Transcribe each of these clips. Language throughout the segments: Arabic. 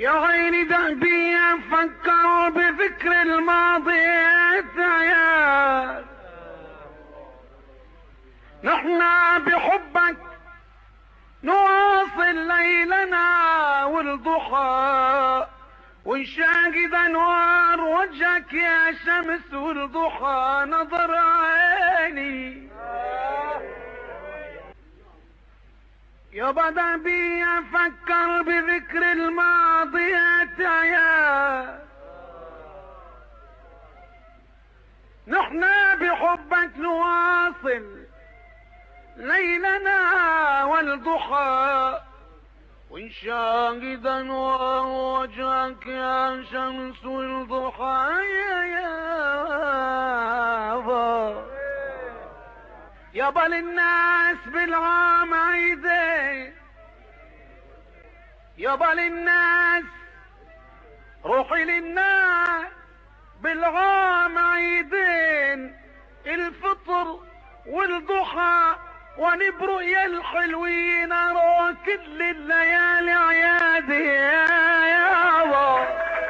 يا عيني دهبي فكر بذكر الماضي يا نحن بحبك نواصل ليلنا والضحى ونشاهد انوار وجهك يا شمس والضحى نظر عيني يا بدأبي افكر بذكر الماضيات يا نحن بحبك نواصل ليلنا والضحى ونشاهد انوار وجهك يا شمس والضحى يابا للناس بالعام عيدين يابا للناس روحي للناس بالعام عيدين الفطر والضحى ونبرق يا الحلوين اروى كل الليالي عيادي يابا.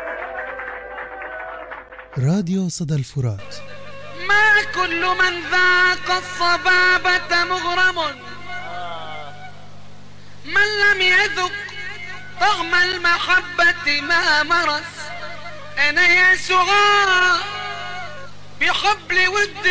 راديو صدى الفرات. ما كل من ذاق الصبابة مغرم من لم يذق طعم المحبة ما مرس. أنا يا سعاد بحبل ودي